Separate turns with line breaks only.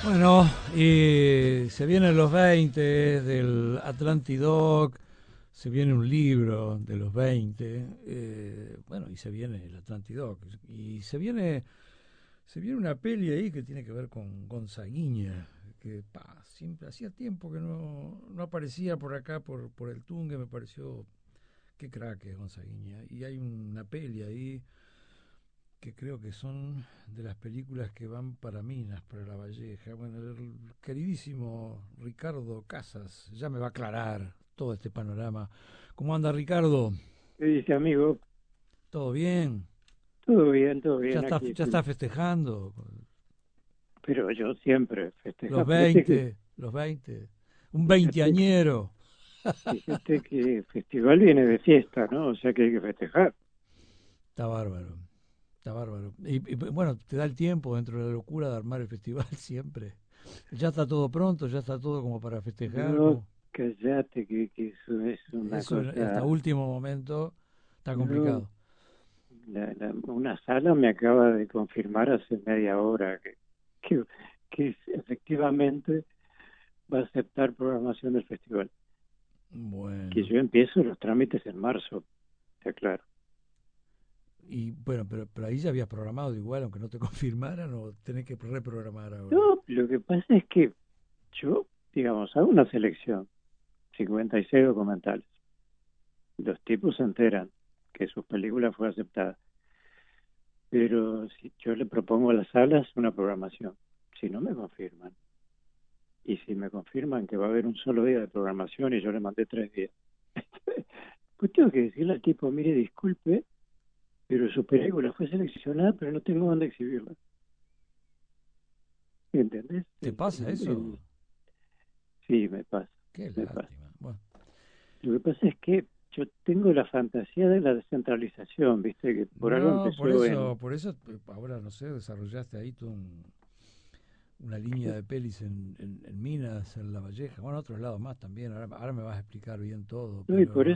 Bueno, y se vienen los 20 del Atlantidoc, se viene un libro de los 20, bueno, y se viene el Atlantidoc, y se viene una peli ahí que tiene que ver con Gonzaguiña, que siempre hacía tiempo que no aparecía por acá, por el Tungue, me pareció, qué crack es Gonzaguiña, y hay una peli ahí que creo que son de las películas que van para Minas, para La Valleja. Bueno, el queridísimo Ricardo Casas ya me va a aclarar todo este panorama. ¿Cómo anda, Ricardo?
¿Qué dice, amigo?
¿Todo bien?
Todo
¿Ya
bien
está,
aquí.
ya está festejando
Pero yo siempre
los
festejo.
20, los 20? Un
Fíjate,
veinteañero.
fíjate que festival viene de fiesta, ¿no? O sea que hay que festejar.
Está bárbaro, está bárbaro. Y bueno, te da el tiempo dentro de la locura de armar el festival siempre. Ya está todo pronto, ya está todo como para festejar,
No,
como
callate, que eso es una
eso hasta
cosa.
último momento está
No,
complicado.
una sala me acaba de confirmar hace media hora que, que efectivamente va a aceptar programación del festival. Que
Bueno,
yo empiezo los trámites en marzo, está claro.
y bueno, pero ahí ya habías programado igual, aunque no te confirmaran, o tenés que reprogramar ahora.
No, lo que pasa es que yo, digamos, hago una selección, 56 documentales. Los tipos se enteran que su película fue aceptada, pero si yo le propongo a las salas una programación, si no me confirman, y si me confirman que va a haber un solo día de programación y yo le mandé 3 días, pues tengo que decirle al tipo, mire, disculpe, pero su película fue seleccionada, pero no tengo dónde exhibirla. ¿Entendés?
¿Te pasa eso?
Sí, me pasa,
Qué
me pasa.
lástima. Bueno,
Lo que pasa es que yo tengo la fantasía de la descentralización, viste, que por algo
no,
empezó en...
por eso ahora no sé, desarrollaste ahí una línea de pelis en Minas, en La Valleja, bueno, en otros lados más también. Ahora me vas a explicar bien todo,
No, y por
pero